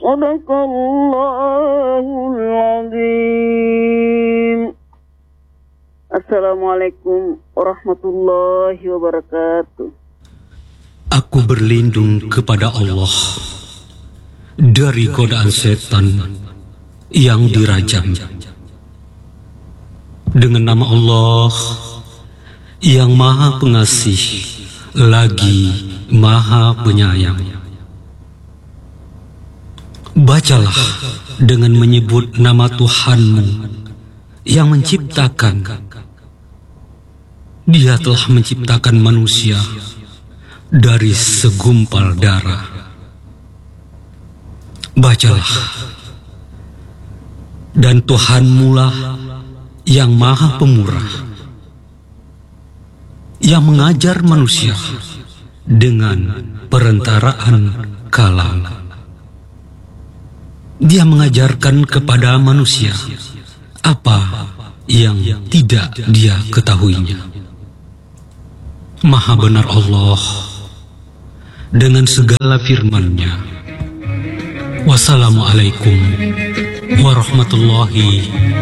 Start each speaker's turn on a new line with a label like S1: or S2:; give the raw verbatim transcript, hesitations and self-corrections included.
S1: Sadaqallahul azim. Assalamualaikum warahmatullahi wabarakatuh.
S2: Aku berlindung kepada Allah dari godaan setan yang dirajam. Dengan nama Allah yang Maha Pengasih lagi Maha Penyayang. Bacalah dengan menyebut nama Tuhanmu yang menciptakan. Dia telah menciptakan manusia dari segumpal darah. Bacalah. Dan Tuhanmu lah yang Maha Pemurah, yang mengajar manusia dengan perentaraan kalam. Dia mengajarkan kepada manusia apa yang tidak dia ketahuinya. Maha benar Allah dengan segala firman-Nya. Wassalamualaikum warahmatullahi